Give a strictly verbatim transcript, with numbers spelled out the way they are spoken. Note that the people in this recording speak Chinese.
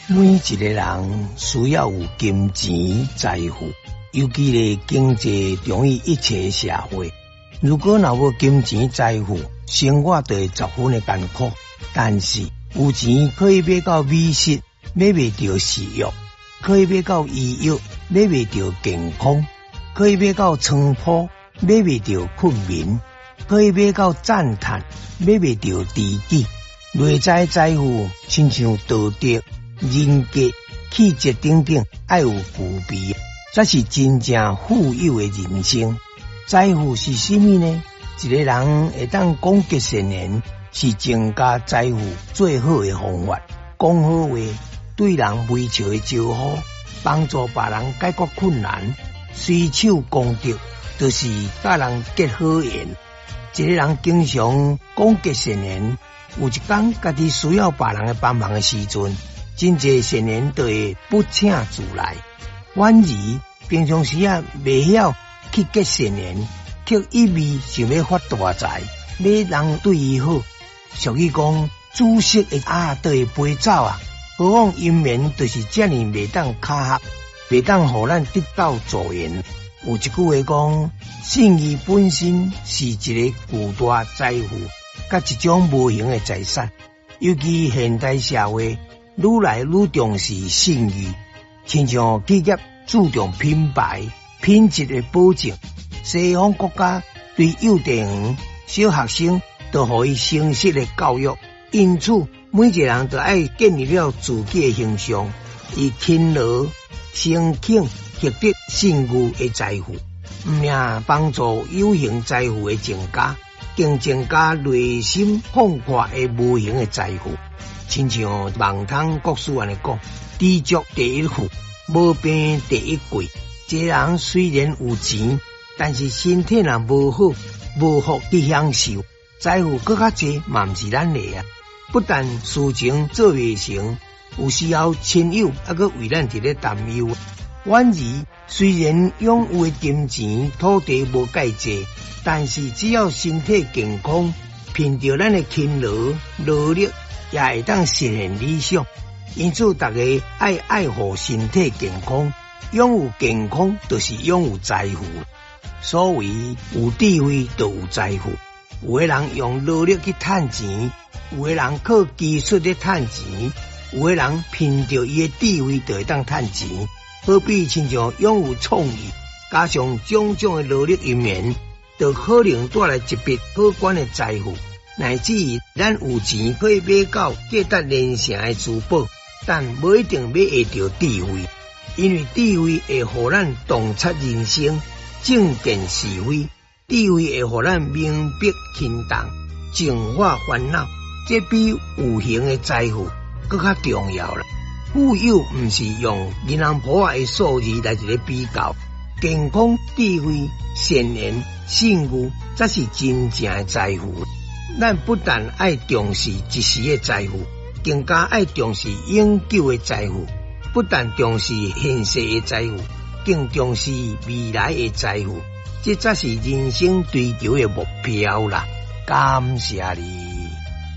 每一个人需要有金钱财富，尤其咧经济重于一切的社会。如果若无金钱财富，生活就会十分的艰苦。但是有钱可以买到美食，买袂到食欲；可以买到医药，买袂到健康；可以买到床铺，买袂到困眠；可以买到赞叹，买袂到知己。内在财富亲像道德、人格、气质等等，爱有具备，才是真正富有的人生。财富是什么呢？一个人会当广结善缘，是增加财富最好的方法。讲好话，对人微笑的招呼，帮助别人解决困难，随手功德，都、就是甲人结好缘。一个人经常广结善缘，有一天家己需要别人的帮忙的时阵，真侪善缘都会不请自来。反而平常时啊，未晓去结善缘，却一味想要发大财，要人对伊好。俗语讲，煮熟的鸭都会飞走啊，何况姻缘就是这样袂当卡合，袂当互咱得到助缘。有一句话讲，信义本身是一个巨大财富，甲一种无形的财产。尤其现代社会愈来愈重视信誉，亲像企业注重品牌、品质的保证。西方国家对幼稚园、小学生都予以诚实的教育，因此每一个人都爱建立了自己的形象，以勤劳、诚恳获得信誉的财富，唔仅帮助有形财富的增加，更增加内心广阔的无形的财富。亲像网通国书安尼讲，知足第一富，无病第一贵。一个人虽然有钱，但是身体若无好，无福去享受，财富更较济嘛毋是咱的啊。不但事情做未成，有时候亲友还阁为咱伫咧担忧。反而虽然拥有的金钱、土地无介济，但是只要身体健康，凭着咱的勤劳努力，也会当实现理想。因此，大家爱爱护身体健康，拥有健康就是拥有财富。所谓有智慧就有财富。有的人用努力去赚钱，有的人靠技术去赚钱，有的人凭着伊的智慧就会当赚钱。好比亲像拥有创意，加上种种的努力因缘，就可能带来一笔可观的财富。乃至于咱有钱可以买到价值连城的珠宝，但不一定买会到智慧，因为智慧会互咱洞察人生，正见是非。智慧会互咱明白轻重，净化烦恼，这比有形的财富更加重要了。富有不是用银行簿的数字来一个比较，健康、智慧、善言、信誉才是真正的财富。咱不但爱重视一时的财富，更加爱重视永久的财富。不但重视现世的财富，更重视未来的财富。这才是人生追求的目标啦！感谢你。